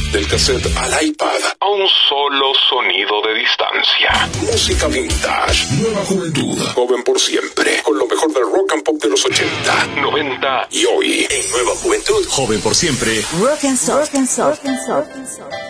Del cassette al iPad, a un solo sonido de distancia. Música vintage, nueva juventud, joven por siempre, con lo mejor del rock and pop de los 80, 90 y hoy. En Nueva Juventud, joven por siempre. Rock and Soul.